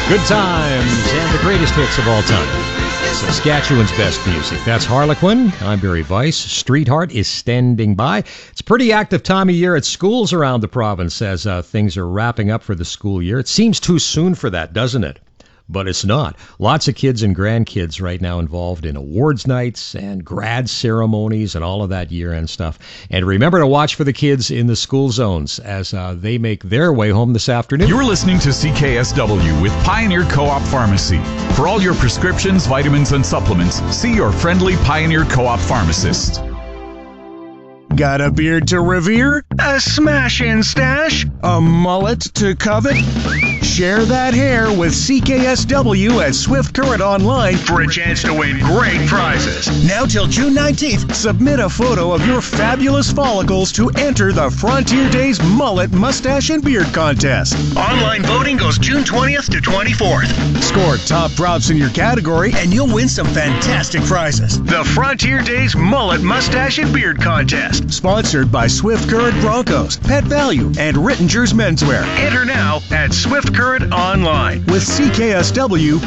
Good times and the greatest hits of all time. Saskatchewan's best music. That's Harlequin. I'm Barry Weiss. Streetheart is standing by. It's a pretty active time of year at schools around the province as things are wrapping up for the school year. It seems too soon for that, doesn't it? But it's not. Lots of kids and grandkids right now involved in awards nights and grad ceremonies and all of that year-end stuff. And remember to watch for the kids in the school zones as they make their way home this afternoon. You're listening to CKSW with Pioneer Co-op Pharmacy. For all your prescriptions, vitamins, and supplements, see your friendly Pioneer Co-op pharmacist. Got a beard to revere? A smash-in stash? A mullet to covet? Share that hair with CKSW at Swift Current Online for a chance to win great prizes. Now till June 19th, submit a photo of your fabulous follicles to enter the Frontier Days Mullet, Mustache, and Beard Contest. Online voting goes June 20th to 24th. Score top props in your category and you'll win some fantastic prizes. The Frontier Days Mullet, Mustache, and Beard Contest. Sponsored by Swift Current Broncos, Pet Value, and Rittinger's Menswear. Enter now at Swift Current Online with CKSW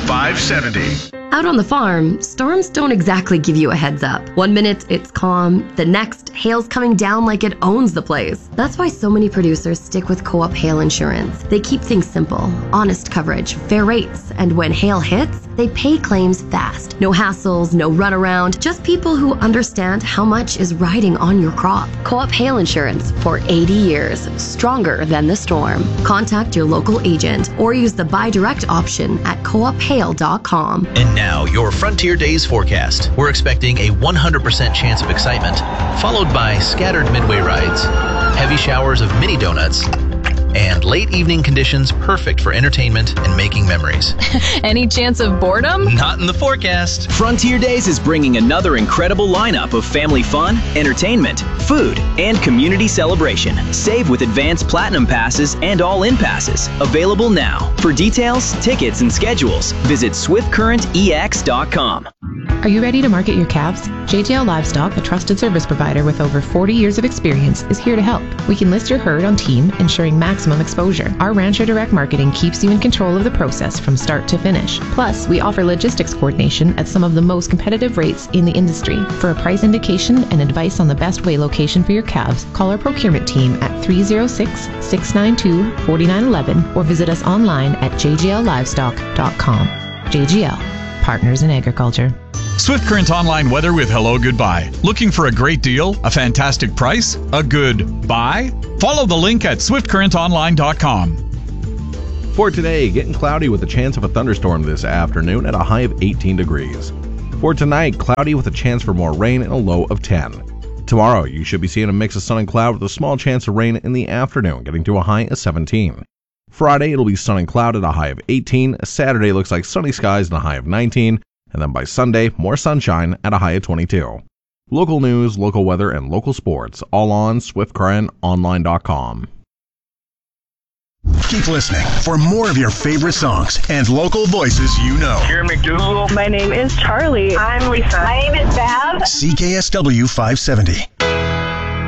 570. Out on the farm, storms don't exactly give you a heads up. 1 minute it's calm, the next hail's coming down like it owns the place. That's why so many producers stick with Co-op Hail Insurance. They keep things simple, honest coverage, fair rates, and when hail hits, they pay claims fast. No hassles, no runaround, just people who understand how much is riding on your crop. Co-op Hail Insurance for 80 years, stronger than the storm. Contact your local agent or use the buy direct option at coophail.com. And now, your Frontier Days forecast. We're expecting a 100% chance of excitement, followed by scattered midway rides, heavy showers of mini donuts, and late evening conditions perfect for entertainment and making memories. Any chance of boredom? Not in the forecast. Frontier Days is bringing another incredible lineup of family fun, entertainment, food, and community celebration. Save with advanced platinum passes and all-in passes. Available now. For details, tickets, and schedules, visit swiftcurrentex.com. Are you ready to market your calves? JGL Livestock, a trusted service provider with over 40 years of experience, is here to help. We can list your herd on team, ensuring maximum exposure. Our Rancher Direct Marketing keeps you in control of the process from start to finish. Plus, we offer logistics coordination at some of the most competitive rates in the industry. For a price indication and advice on the best way location for your calves, call our procurement team at 306-692-4911 or visit us online at jgllivestock.com. JGL, Partners in Agriculture. Swift Current Online weather with Hello Goodbye. Looking for a great deal, a fantastic price, a good buy? Follow the link at swiftcurrentonline.com. For today, getting cloudy with a chance of a thunderstorm this afternoon at a high of 18 degrees. For tonight, cloudy with a chance for more rain and a low of 10. Tomorrow, you should be seeing a mix of sun and cloud with a small chance of rain in the afternoon, getting to a high of 17. Friday, it'll be sun and cloud at a high of 18. Saturday looks like sunny skies and a high of 19. And then by Sunday, more sunshine at a high of 22. Local news, local weather, and local sports, all on SwiftCurrentOnline.com. Keep listening for more of your favorite songs and local voices you know. Here, McDougal. My name is Charlie. I'm Lisa. My name is Bab. CKSW 570.